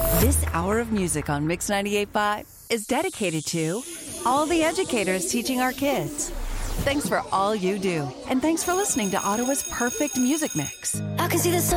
This hour of music on Mix 98.5 is dedicated to all the educators teaching our kids. Thanks for all you do, and thanks for listening to Ottawa's perfect music mix. I can see the sun.